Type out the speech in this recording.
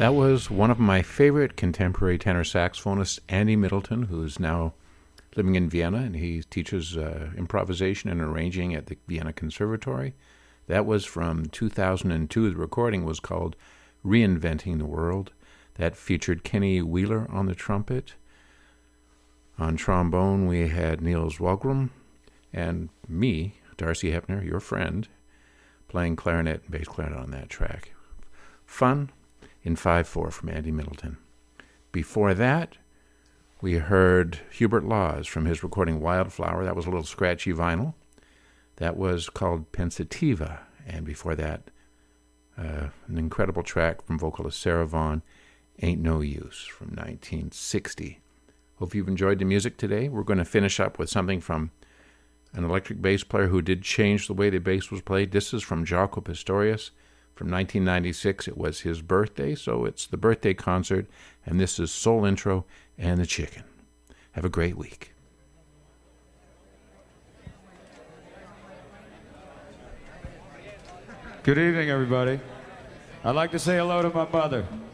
That was one of my favorite contemporary tenor saxophonists, Andy Middleton, who's now living in Vienna, and he teaches improvisation and arranging at the Vienna Conservatory. That was from 2002. The recording was called Reinventing the World. That featured Kenny Wheeler on the trumpet. On trombone, we had Niels Wahlgren, and me, Darcy Hepner, your friend, playing clarinet and bass clarinet on that track. Fun in 5/4 from Andy Middleton. Before that, we heard Hubert Laws from his recording Wildflower. That was a little scratchy vinyl. That was called Pensativa. And before that, an incredible track from vocalist Sarah Vaughan, Ain't No Use, from 1960. Hope you've enjoyed the music today. We're going to finish up with something from an electric bass player who did change the way the bass was played. This is from Jaco Pastorius from 1996. It was his birthday, so it's the birthday concert, and this is Soul Intro and the Chicken. Have a great week. Good evening, everybody. I'd like to say hello to my mother.